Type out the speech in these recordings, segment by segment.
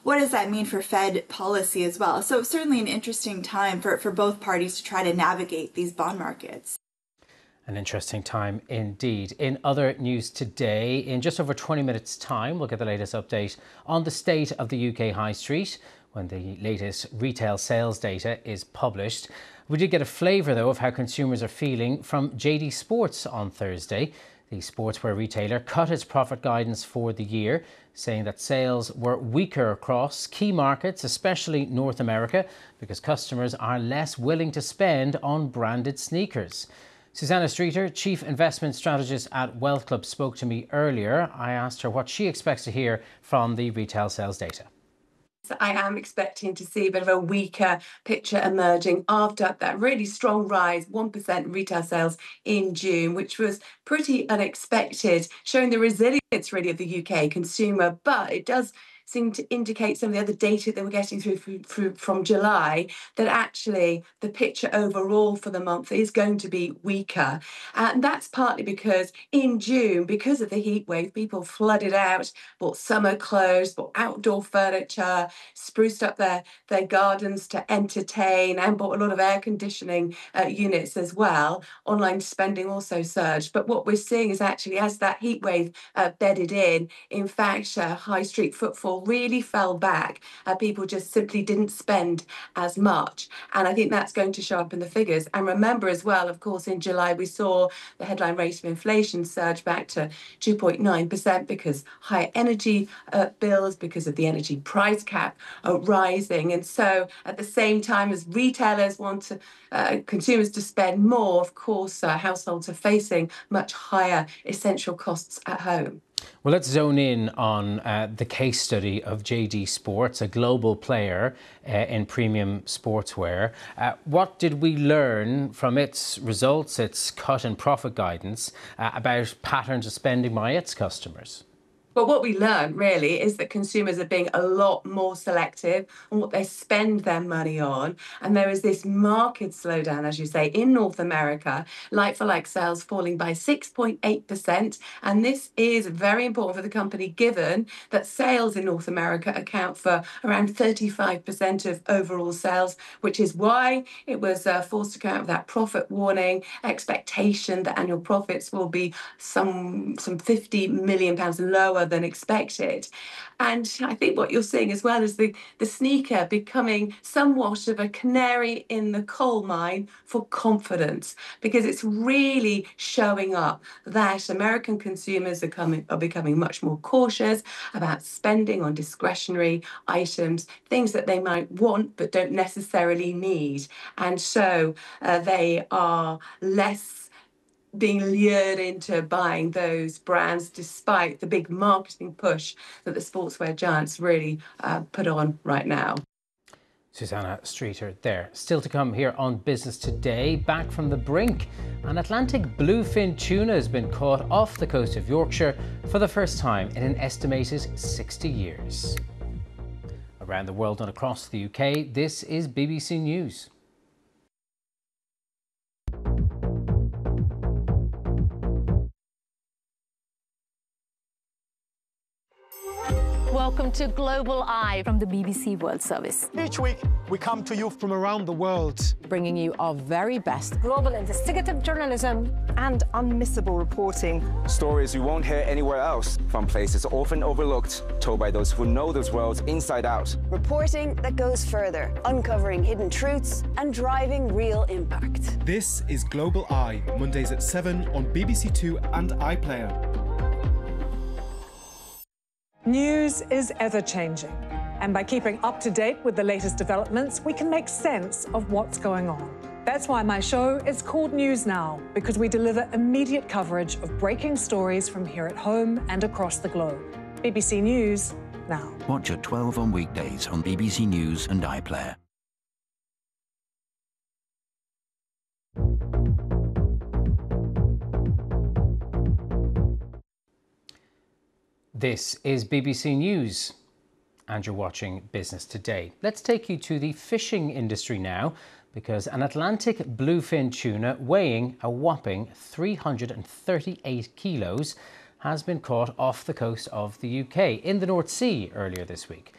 what does that mean for Fed policy as well? So certainly an interesting time for both parties to try to navigate these bond markets. An interesting time indeed. In other news today, in just over 20 minutes' time, we'll get the latest update on the state of the UK High Street when the latest retail sales data is published. We did get a flavour, though, of how consumers are feeling from JD Sports on Thursday. The sportswear retailer cut its profit guidance for the year, saying that sales were weaker across key markets, especially North America, because customers are less willing to spend on branded sneakers. Susanna Streeter, Chief Investment Strategist at Wealth Club, spoke to me earlier. I asked her what she expects to hear from the retail sales data. I am expecting to see a bit of a weaker picture emerging after that really strong rise, 1% retail sales in June, which was pretty unexpected, showing the resilience really of the UK consumer. But it does seem to indicate some of the other data that we're getting through from July, that actually the picture overall for the month is going to be weaker. And that's partly because in June, because of the heat wave, people flooded out, bought summer clothes, bought outdoor furniture, spruced up their gardens to entertain, and bought a lot of air conditioning units as well. Online spending also surged. But what we're seeing is actually, as that heat wave bedded in fact, high street footfall really fell back. People just simply didn't spend as much. And I think that's going to show up in the figures. And remember as well, of course, in July, we saw the headline rate of inflation surge back to 2.9% because higher energy bills, because of the energy price cap rising. And so at the same time as retailers want consumers to spend more, of course, households are facing much higher essential costs at home. Well, let's zone in on the case study of JD Sports, a global player in premium sportswear. What did we learn from its results, its cut and profit guidance, about patterns of spending by its customers? But what we learned really is that consumers are being a lot more selective on what they spend their money on. And there is this market slowdown, as you say, in North America, like-for-like sales falling by 6.8%. And this is very important for the company, given that sales in North America account for around 35% of overall sales, which is why it was forced to come out with that profit warning, expectation that annual profits will be some £50 million lower than expected. And I think what you're seeing as well is the sneaker becoming somewhat of a canary in the coal mine for confidence, because it's really showing up that American consumers are becoming much more cautious about spending on discretionary items, things that they might want but don't necessarily need. And so they are less being lured into buying those brands, despite the big marketing push that the sportswear giants really put on right now. Susanna Streeter there. Still to come here on Business Today. Back from the brink, an Atlantic bluefin tuna has been caught off the coast of Yorkshire for the first time in an estimated 60 years. Around the world and across the UK, this is BBC News. Welcome to Global Eye from the BBC World Service. Each week, we come to you from around the world, bringing you our very best global investigative journalism and unmissable reporting. Stories you won't hear anywhere else, from places often overlooked, told by those who know those worlds inside out. Reporting that goes further, uncovering hidden truths and driving real impact. This is Global Eye, Mondays at 7 on BBC Two and iPlayer. News is ever-changing, and by keeping up to date with the latest developments, we can make sense of what's going on. That's why my show is called News Now, because we deliver immediate coverage of breaking stories from here at home and across the globe. BBC News Now. Watch at 12 on weekdays on BBC News and iPlayer. This is BBC News, and you're watching Business Today. Let's take you to the fishing industry now, because an Atlantic bluefin tuna weighing a whopping 338 kilos has been caught off the coast of the UK in the North Sea earlier this week.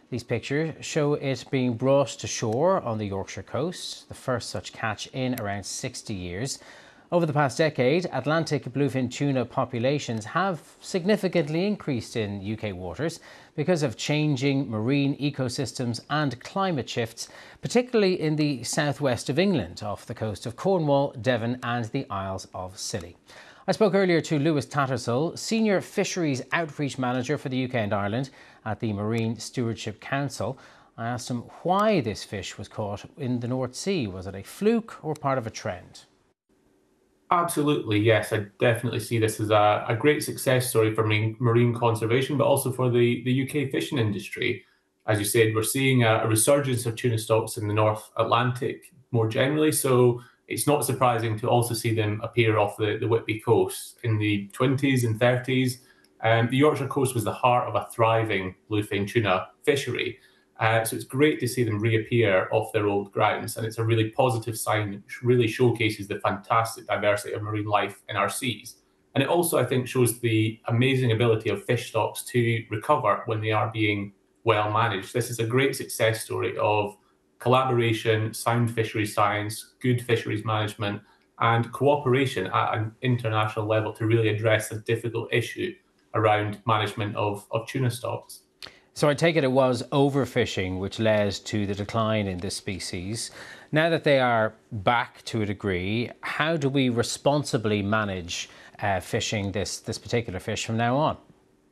These pictures show it being brought to shore on the Yorkshire coast, the first such catch in around 60 years. Over the past decade, Atlantic bluefin tuna populations have significantly increased in UK waters because of changing marine ecosystems and climate shifts, particularly in the southwest of England, off the coast of Cornwall, Devon and the Isles of Scilly. I spoke earlier to Lewis Tattersall, Senior Fisheries Outreach Manager for the UK and Ireland at the Marine Stewardship Council. I asked him why this fish was caught in the North Sea. Was it a fluke or part of a trend? Absolutely, yes. I definitely see this as a great success story for marine conservation, but also for the UK fishing industry. As you said, we're seeing a resurgence of tuna stocks in the North Atlantic more generally, so it's not surprising to also see them appear off the Whitby coast. In the 20s and 30s, the Yorkshire coast was the heart of a thriving bluefin tuna fishery. So it's great to see them reappear off their old grounds, and it's a really positive sign which really showcases the fantastic diversity of marine life in our seas. And it also, I think, shows the amazing ability of fish stocks to recover when they are being well managed. This is a great success story of collaboration, sound fisheries science, good fisheries management, and cooperation at an international level to really address a difficult issue around management of tuna stocks. So I take it was overfishing which led to the decline in this species. Now that they are back to a degree, how do we responsibly manage fishing this particular fish from now on?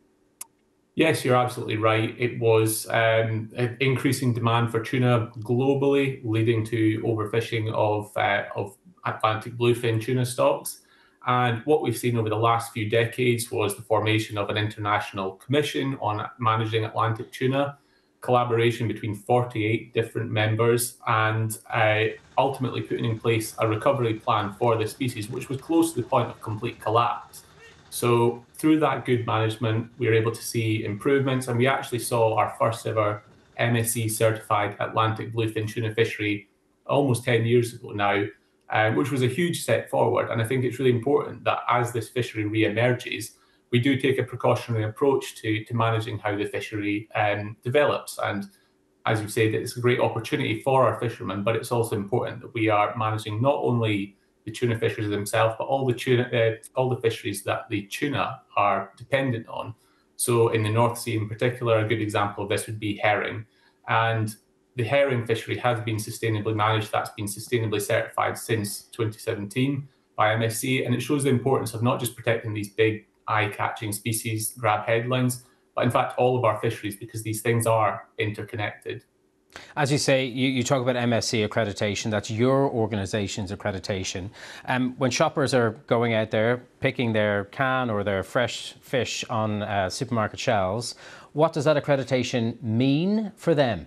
Yes, you're absolutely right. It was increasing demand for tuna globally, leading to overfishing of Atlantic bluefin tuna stocks. And what we've seen over the last few decades was the formation of an international commission on managing Atlantic tuna, collaboration between 48 different members, and ultimately putting in place a recovery plan for the species, which was close to the point of complete collapse. So through that good management, we were able to see improvements, and we actually saw our first ever MSC certified Atlantic bluefin tuna fishery almost 10 years ago now, which was a huge step forward. And I think it's really important that as this fishery re-emerges, we do take a precautionary approach to managing how the fishery develops. And as you said, it's a great opportunity for our fishermen, but it's also important that we are managing not only the tuna fisheries themselves, but all the fisheries that the tuna are dependent on. So in the North Sea in particular, a good example of this would be herring. And the herring fishery has been sustainably managed. That's been sustainably certified since 2017 by MSC. And it shows the importance of not just protecting these big eye-catching species, grab headlines, but in fact all of our fisheries, because these things are interconnected. As you say, you talk about MSC accreditation, that's your organisation's accreditation. When shoppers are going out there, picking their can or their fresh fish on supermarket shelves, what does that accreditation mean for them?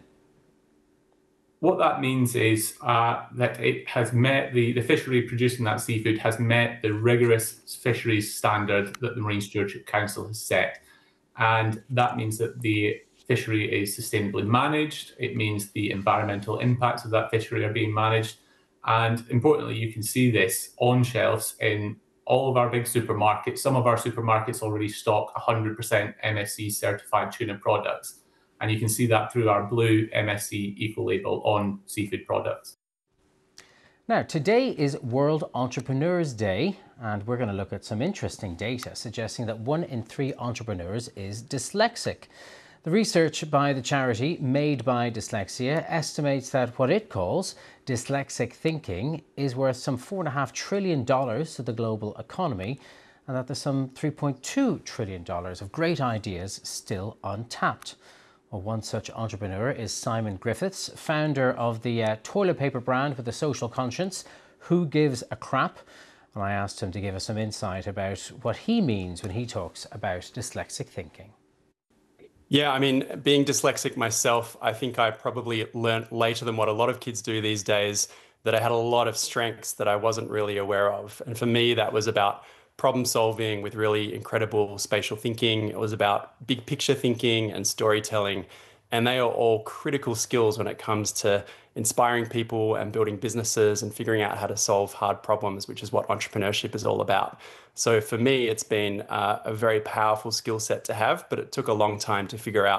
What that means is that it has met the fishery producing that seafood has met the rigorous fisheries standard that the Marine Stewardship Council has set. And that means that the fishery is sustainably managed. It means the environmental impacts of that fishery are being managed. And importantly, you can see this on shelves in all of our big supermarkets. Some of our supermarkets already stock 100% MSC certified tuna products. And you can see that through our blue MSC Eco label on seafood products. Now, today is World Entrepreneurs Day, and we're going to look at some interesting data suggesting that 1 in 3 entrepreneurs is dyslexic. The research by the charity Made by Dyslexia estimates that what it calls dyslexic thinking is worth some $4.5 trillion to the global economy, and that there's some $3.2 trillion of great ideas still untapped. Well, one such entrepreneur is Simon Griffiths, founder of the toilet paper brand with a social conscience, Who Gives a Crap? And I asked him to give us some insight about what he means when he talks about dyslexic thinking. Yeah, I mean, being dyslexic myself, I think I probably learnt later than what a lot of kids do these days, that I had a lot of strengths that I wasn't really aware of. And for me, that was about problem solving with really incredible spatial thinking. It was about big picture thinking and storytelling. And they are all critical skills when it comes to inspiring people and building businesses and figuring out how to solve hard problems, which is what entrepreneurship is all about. So for me, it's been a very powerful skill set to have, but it took a long time to figure out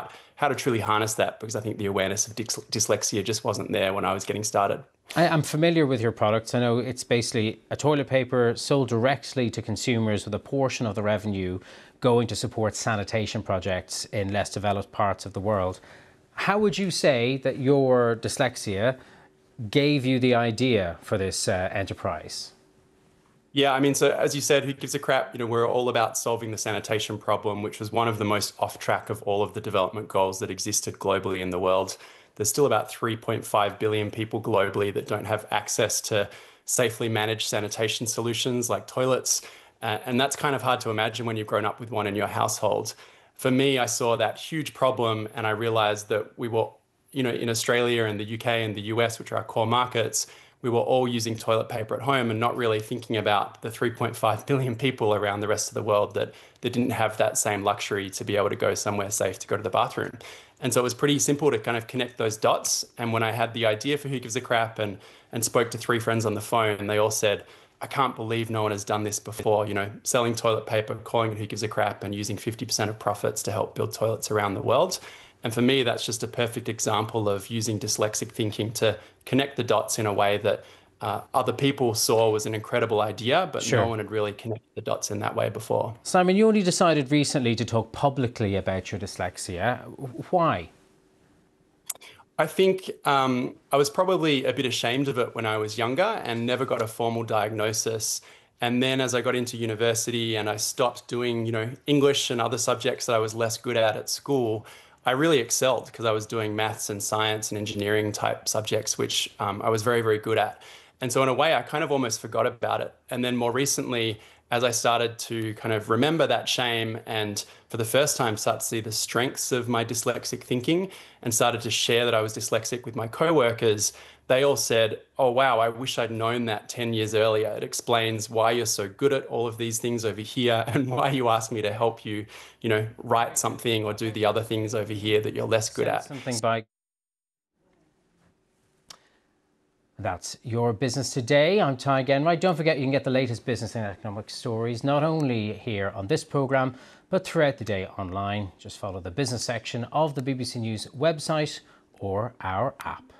how to truly harness that, because I think the awareness of dyslexia just wasn't there when I was getting started. I'm familiar with your products. I know it's basically a toilet paper sold directly to consumers with a portion of the revenue going to support sanitation projects in less developed parts of the world. How would you say that your dyslexia gave you the idea for this enterprise? Yeah, I mean, so as you said, Who Gives a Crap? We're all about solving the sanitation problem, which was one of the most off track of all of the development goals that existed globally in the world. There's still about 3.5 billion people globally that don't have access to safely managed sanitation solutions like toilets. And that's kind of hard to imagine when you've grown up with one in your household. For me, I saw that huge problem and I realized that we were, in Australia and the UK and the US, which are our core markets, we were all using toilet paper at home and not really thinking about the 3.5 billion people around the rest of the world that didn't have that same luxury to be able to go somewhere safe to go to the bathroom. And so it was pretty simple to kind of connect those dots. And when I had the idea for Who Gives a Crap and spoke to 3 friends on the phone, they all said, I can't believe no one has done this before, selling toilet paper, calling it Who Gives a Crap and using 50% of profits to help build toilets around the world. And for me, that's just a perfect example of using dyslexic thinking to connect the dots in a way that other people saw was an incredible idea, but no one had really connected the dots in that way before. Simon, you only decided recently to talk publicly about your dyslexia. Why? I think I was probably a bit ashamed of it when I was younger and never got a formal diagnosis. And then as I got into university and I stopped doing, English and other subjects that I was less good at school, I really excelled because I was doing maths and science and engineering type subjects, which I was very, very good at. And so in a way, I kind of almost forgot about it. And then more recently, as I started to kind of remember that shame and for the first time start to see the strengths of my dyslexic thinking and started to share that I was dyslexic with my coworkers, they all said, oh, wow, I wish I'd known that 10 years earlier. It explains why you're so good at all of these things over here and why you asked me to help you, write something or do the other things over here that you're less good at. That's your business today. I'm Ty Genwright. Don't forget you can get the latest business and economic stories not only here on this programme but throughout the day online. Just follow the business section of the BBC News website or our app.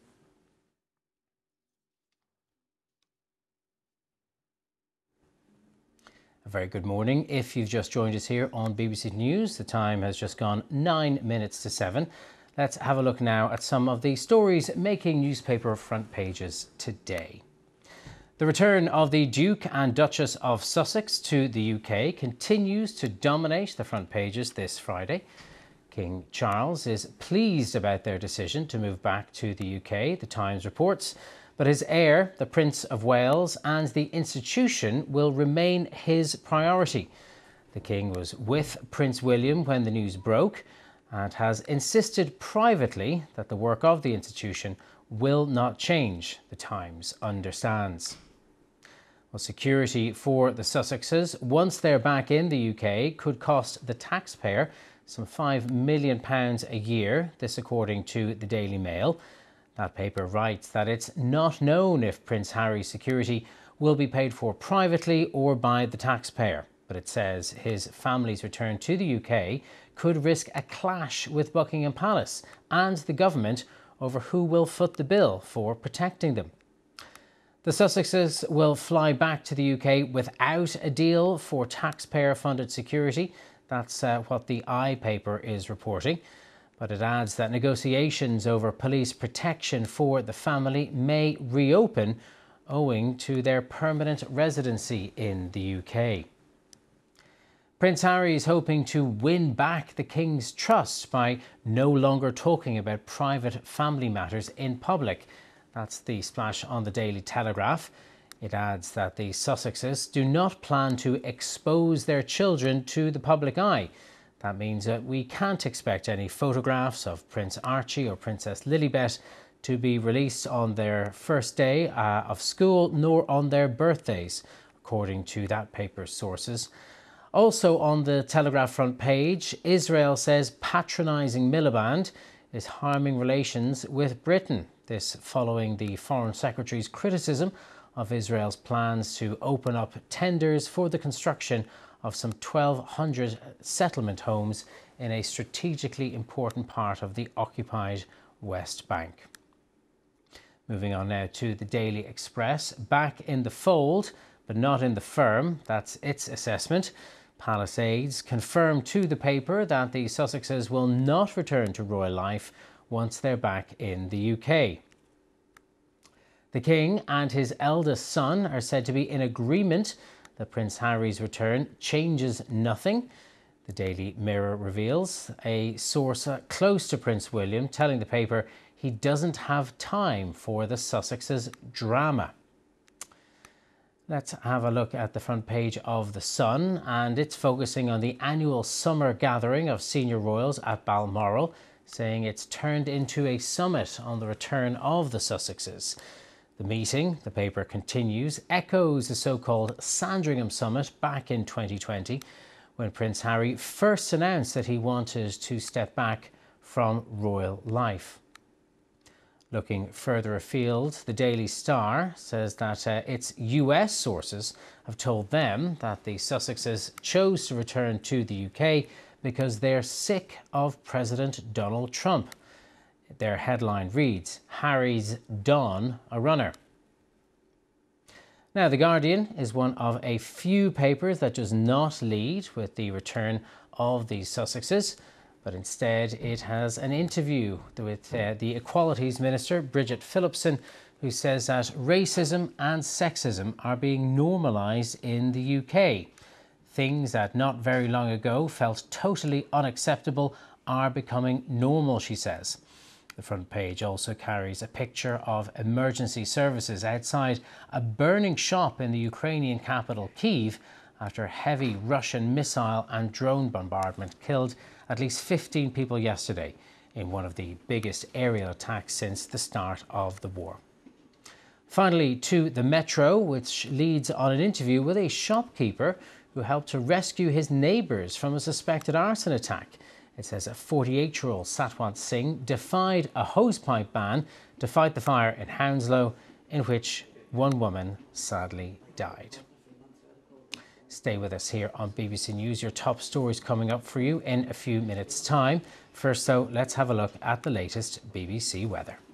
A very good morning. If you've just joined us here on BBC News, the time has just gone 9 minutes to 7. Let's have a look now at some of the stories making newspaper front pages today. The return of the Duke and Duchess of Sussex to the UK continues to dominate the front pages this Friday. King Charles is pleased about their decision to move back to the UK, the Times reports, but his heir, the Prince of Wales, and the institution will remain his priority. The King was with Prince William when the news broke and has insisted privately that the work of the institution will not change, the Times understands. Well, security for the Sussexes, once they're back in the UK, could cost the taxpayer some £5 million a year, this according to the Daily Mail. That paper writes that it's not known if Prince Harry's security will be paid for privately or by the taxpayer, but it says his family's return to the UK could risk a clash with Buckingham Palace and the government over who will foot the bill for protecting them. The Sussexes will fly back to the UK without a deal for taxpayer-funded security. That's what the paper is reporting. But it adds that negotiations over police protection for the family may reopen owing to their permanent residency in the UK. Prince Harry is hoping to win back the King's trust by no longer talking about private family matters in public. That's the splash on the Daily Telegraph. It adds that the Sussexes do not plan to expose their children to the public eye. That means that we can't expect any photographs of Prince Archie or Princess Lilibet to be released on their first day of school, nor on their birthdays, according to that paper's sources. Also on the Telegraph front page, Israel says patronising Miliband is harming relations with Britain. This following the Foreign Secretary's criticism of Israel's plans to open up tenders for the construction of some 1,200 settlement homes in a strategically important part of the occupied West Bank. Moving on now to the Daily Express. Back in the fold, but not in the firm. That's its assessment. Palisades confirmed to the paper that the Sussexes will not return to royal life once they're back in the UK. The King and his eldest son are said to be in agreement that Prince Harry's return changes nothing. The Daily Mirror reveals a source close to Prince William telling the paper he doesn't have time for the Sussexes' drama. Let's have a look at the front page of The Sun, and it's focusing on the annual summer gathering of senior royals at Balmoral, saying it's turned into a summit on the return of the Sussexes. The meeting, the paper continues, echoes the so-called Sandringham Summit back in 2020, when Prince Harry first announced that he wanted to step back from royal life. Looking further afield, the Daily Star says that its US sources have told them that the Sussexes chose to return to the UK because they're sick of President Donald Trump. Their headline reads, "Harry's done a runner." Now, The Guardian is one of a few papers that does not lead with the return of the Sussexes, but instead it has an interview with the Equalities Minister, Bridget Phillipson, who says that racism and sexism are being normalised in the UK. Things that not very long ago felt totally unacceptable are becoming normal, she says. The front page also carries a picture of emergency services outside a burning shop in the Ukrainian capital, Kyiv, after heavy Russian missile and drone bombardment killed at least 15 people yesterday in one of the biggest aerial attacks since the start of the war. Finally, to the Metro, which leads on an interview with a shopkeeper who helped to rescue his neighbours from a suspected arson attack. It says a 48-year-old Satwant Singh defied a hosepipe ban to fight the fire in Hounslow, in which one woman sadly died. Stay with us here on BBC News. Your top stories coming up for you in a few minutes' time. First, though, let's have a look at the latest BBC weather.